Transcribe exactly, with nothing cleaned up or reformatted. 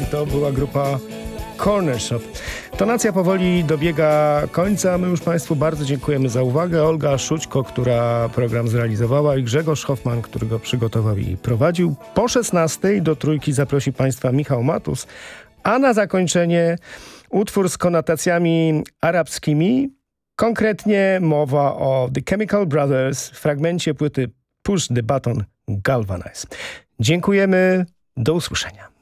i to była grupa Corner Shop. Tonacja powoli dobiega końca. My już Państwu bardzo dziękujemy za uwagę. Olga Szućko, która program zrealizowała, i Grzegorz Hoffman, który go przygotował i prowadził. Po szesnastej do Trójki zaprosi Państwa Michał Matus, a na zakończenie utwór z konotacjami arabskimi. Konkretnie mowa o The Chemical Brothers w fragmencie płyty Push the Button Galvanize. Dziękujemy. Do usłyszenia.